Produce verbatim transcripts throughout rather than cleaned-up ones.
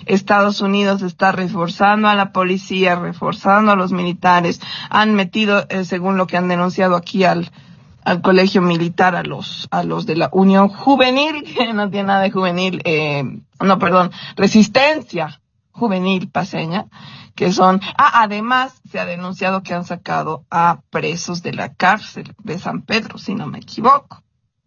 Estados Unidos está reforzando a la policía, reforzando a los militares. Han metido, eh, según lo que han denunciado aquí al al colegio militar, a los a los de la Unión Juvenil, que no tiene nada de juvenil, eh, no, perdón, Resistencia Juvenil Paceña, que son, ah, además se ha denunciado que han sacado a presos de la cárcel de San Pedro, si no me equivoco.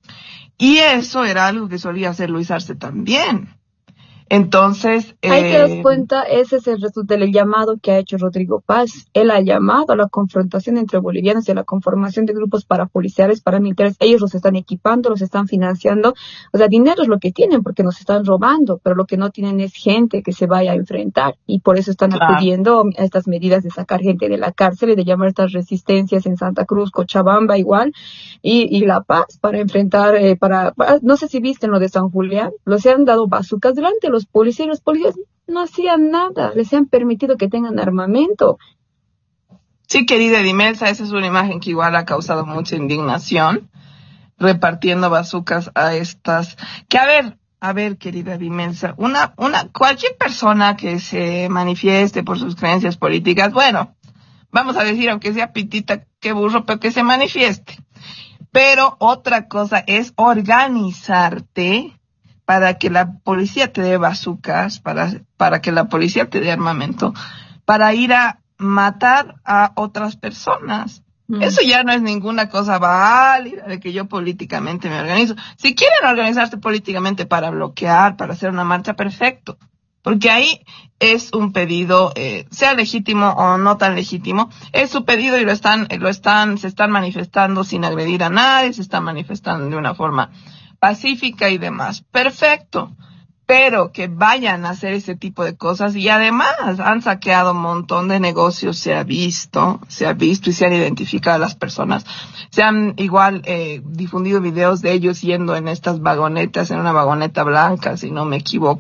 Y eso era algo que solía hacer Luis Arce también. Entonces, eh, ahí te das cuenta, ese es el resultado del llamado que ha hecho Rodrigo Paz. Él ha llamado a la confrontación entre bolivianos y a la conformación de grupos parapoliciales, paramilitares. Ellos los están equipando, los están financiando. O sea, dinero es lo que tienen porque nos están robando, pero lo que no tienen es gente que se vaya a enfrentar. Y por eso están claro. acudiendo a estas medidas de sacar gente de la cárcel y de llamar a estas resistencias en Santa Cruz, Cochabamba igual, y, y La Paz para enfrentar, eh, para, para, no sé si viste en lo de San Julián, los han dado bazucas delante de los policías, los policías no hacían nada, les han permitido que tengan armamento. Sí, querida Edimelsa, esa es una imagen que igual ha causado mucha indignación, repartiendo bazucas a estas, que a ver, a ver, querida Edimelsa, una, una, cualquier persona que se manifieste por sus creencias políticas, bueno, vamos a decir, aunque sea pitita, qué burro, pero que se manifieste. Pero otra cosa es organizarte para que la policía te dé bazucas, para, para que la policía te dé armamento, para ir a matar a otras personas. Mm. Eso ya no es ninguna cosa válida de que yo políticamente me organizo. Si quieren organizarse políticamente para bloquear, para hacer una marcha, perfecto. Porque ahí es un pedido, eh, sea legítimo o no tan legítimo, es su pedido y lo están, lo están, se están manifestando sin agredir a nadie, se están manifestando de una forma pacífica y demás. Perfecto. Pero que vayan a hacer ese tipo de cosas y además han saqueado un montón de negocios, se ha visto, se ha visto y se han identificado a las personas. Se han igual eh, difundido videos de ellos yendo en estas vagonetas, en una vagoneta blanca, si no me equivoco.